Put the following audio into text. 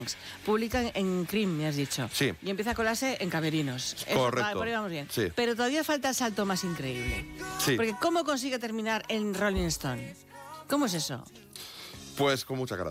Publican en Cream, me has dicho. Sí. Y empieza a colarse en camerinos. Correcto. Por ahí vamos bien. Sí. Pero todavía falta el salto más increíble. Sí. Porque ¿cómo consigue terminar en Rolling Stone? ¿Cómo es eso? Pues con mucha cara.